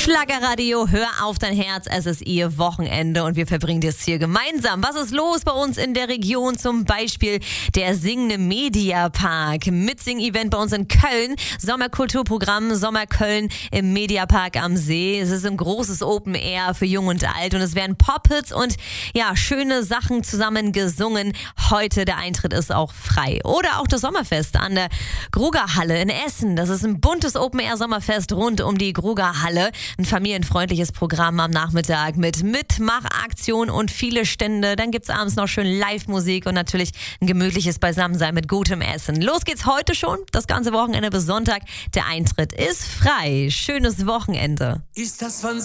Schlagerradio, hör auf dein Herz, es ist ihr Wochenende und wir verbringen das hier gemeinsam. Was ist los bei uns in der Region? Zum Beispiel der Singende Mediapark. Mitsing-Event bei uns in Köln. Sommerkulturprogramm Sommer Köln im Mediapark am See. Es ist ein großes Open Air für Jung und Alt und es werden Pop-Hits und ja, schöne Sachen zusammen gesungen. Heute der Eintritt ist auch frei. Oder auch das Sommerfest an der Grugerhalle in Essen. Das ist ein buntes Open Air Sommerfest rund um die Grugerhalle. Ein familienfreundliches Programm am Nachmittag mit Mitmachaktion und viele Stände. Dann gibt's abends noch schön Live-Musik und natürlich ein gemütliches Beisammensein mit gutem Essen. Los geht's heute schon, das ganze Wochenende bis Sonntag. Der Eintritt ist frei. Schönes Wochenende. Ist das